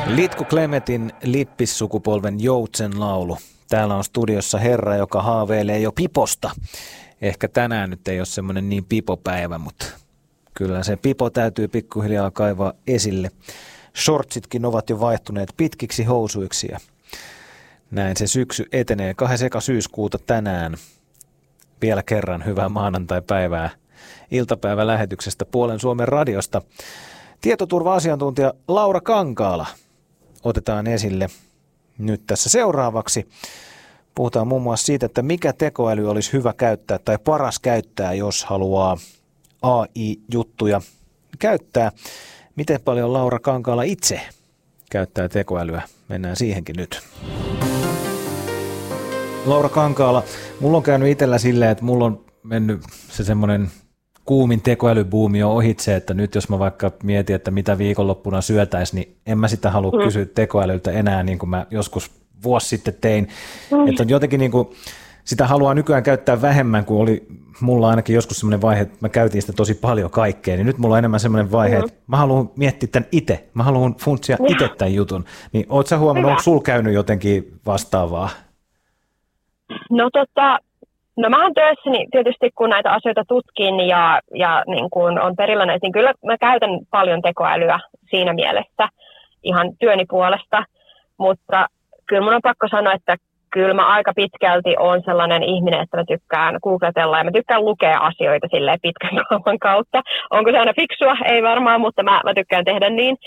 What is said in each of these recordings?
Litku Klemetin lippissukupolven joutsen laulu. Täällä on studiossa herra, joka haaveilee jo piposta. Ehkä tänään nyt ei ole semmoinen niin pipopäivä, mutta kyllä se pipo täytyy pikkuhiljaa kaivaa esille. Shortsitkin ovat jo vaihtuneet pitkiksi housuiksi ja näin se syksy etenee. 2. syyskuuta tänään. Vielä kerran hyvää maanantai-päivää iltapäivälähetyksestä Puolen Suomen radiosta. Tietoturva-asiantuntija Laura Kankaala otetaan esille nyt tässä seuraavaksi. Puhutaan muun muassa siitä, että mikä tekoäly olisi hyvä käyttää tai paras käyttää, jos haluaa AI-juttuja käyttää. Miten paljon Laura Kankaala itse käyttää tekoälyä? Mennään siihenkin nyt. Laura Kankaala, mulla on käynyt itsellä silleen, että mulla on mennyt se semmoinen kuumin tekoälybuumi on ohitse, että nyt jos mä vaikka mietin, että mitä viikonloppuna syötäisi, niin en mä sitä halua kysyä tekoälyltä enää, niin kuin mä joskus vuosi sitten tein. Että on jotenkin niin kuin, sitä haluaa nykyään käyttää vähemmän, kuin oli mulla ainakin joskus semmoinen vaihe, että mä käytin sitä tosi paljon kaikkea, niin nyt mulla on enemmän semmoinen vaihe, että mä haluan miettiä tämän itse, mä haluan funtsia itse tämän jutun. Niin oot sä huomannut, onko sulla käynyt jotenkin vastaavaa? No mähän työssäni tietysti, kun näitä asioita tutkin ja niin kuin on perillä näistä, niin kyllä mä käytän paljon tekoälyä siinä mielessä ihan työni puolesta, mutta kyllä mun on pakko sanoa, että kyllä mä aika pitkälti olen sellainen ihminen, että mä tykkään googletella ja mä tykkään lukea asioita silleen pitkän kaavan kautta. Onko se aina fiksua? Ei varmaan, mutta mä tykkään tehdä niin.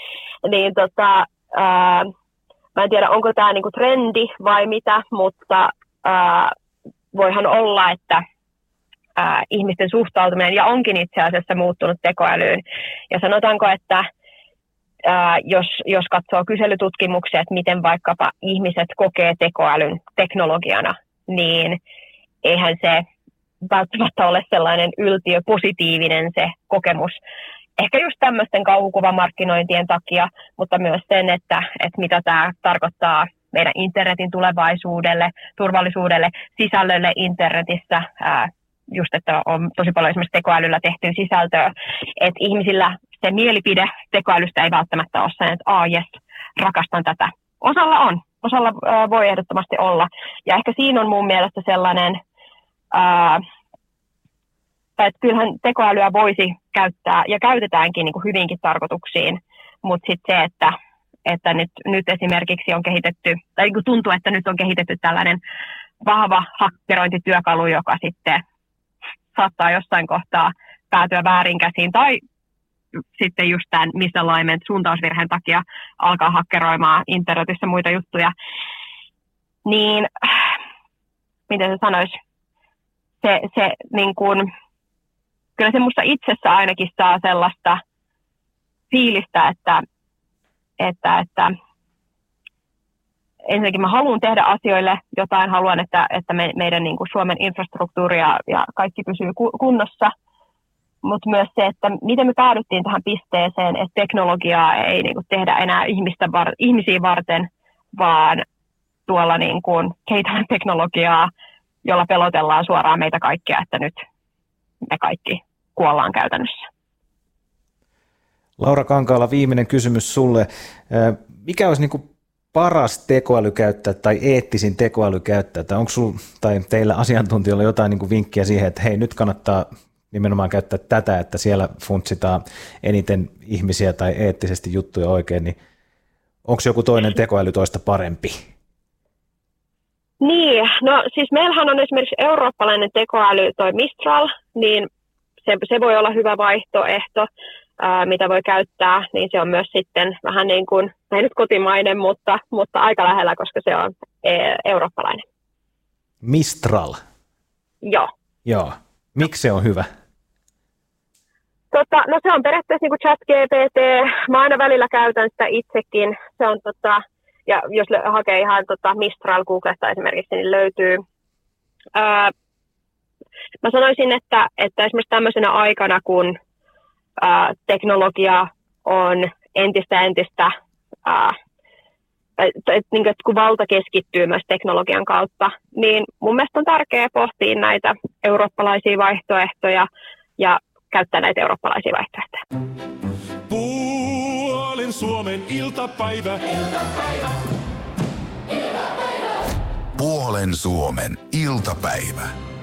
Mä en tiedä, onko tämä niinku trendi vai mitä, mutta voihan olla, että ihmisten suhtautuminen ja onkin itse asiassa muuttunut tekoälyyn. Ja sanotaanko, että jos katsoo kyselytutkimuksia, että miten vaikkapa ihmiset kokee tekoälyn teknologiana, niin eihän se välttämättä ole sellainen yltiöpositiivinen se kokemus. Ehkä just tämmöisten kauhukuvamarkkinointien takia, mutta myös sen, että mitä tämä tarkoittaa meidän internetin tulevaisuudelle, turvallisuudelle, sisällölle internetissä, just että on tosi paljon esimerkiksi tekoälyllä tehtyä sisältöä, että ihmisillä se mielipide tekoälystä ei välttämättä ole sen, että jes, rakastan tätä. Osalla on, osalla voi ehdottomasti olla. Ja ehkä siinä on mun mielestä sellainen, että kyllähän tekoälyä voisi käyttää ja käytetäänkin niin kuin hyvinkin tarkoituksiin, mutta sitten se, että nyt esimerkiksi on kehitetty, tai niin kuin tuntuu, että nyt on kehitetty tällainen vahva hakkerointityökalu, joka sitten saattaa jossain kohtaa päätyä väärinkäsiin, tai sitten just tämän misalignment suuntausvirheen takia alkaa hakkeroimaan internetissä muita juttuja. Niin, miten se sanoisi, se niin kuin, kyllä se musta itsessä ainakin saa sellaista fiilistä, että ensinnäkin mä haluan tehdä asioille jotain, haluan, että meidän niin kuin Suomen infrastruktuuri ja kaikki pysyy kunnossa, mutta myös se, että miten me päädyttiin tähän pisteeseen, että teknologiaa ei niin kuin tehdä enää ihmisiä varten, vaan tuolla niin kuin kehitetään teknologiaa, jolla pelotellaan suoraan meitä kaikkia, että nyt me kaikki kuollaan käytännössä. Laura Kankaala, viimeinen kysymys sulle. Mikä olisi niin kuin paras tekoäly käyttää tai eettisin tekoäly käyttää? Tai onko sinulla tai teillä asiantuntijoilla jotain niin kuin vinkkiä siihen, että hei, nyt kannattaa nimenomaan käyttää tätä, että siellä funtsitaan eniten ihmisiä tai eettisesti juttuja oikein, niin onko joku toinen tekoäly toista parempi? Niin, no siis meillähän on esimerkiksi eurooppalainen tekoäly, toi Mistral, niin se voi olla hyvä vaihtoehto, mitä voi käyttää, niin se on myös sitten vähän niin kuin, ei nyt kotimainen, mutta aika lähellä, koska se on eurooppalainen. Mistral? Joo. Miksi se on hyvä? No se on periaatteessa niin kuin ChatGPT. Mä aina välillä käytän sitä itsekin. Se on ja jos hakee ihan Mistral Googlesta esimerkiksi, niin löytyy. Mä sanoisin, että esimerkiksi tämmöisenä aikana, kun teknologia on entistä kun valta keskittyy myös teknologian kautta, niin mun mielestä on tärkeää pohtia näitä eurooppalaisia vaihtoehtoja ja käyttää näitä eurooppalaisia vaihtoehtoja. Puolen Suomen iltapäivä. Puolen Suomen iltapäivä.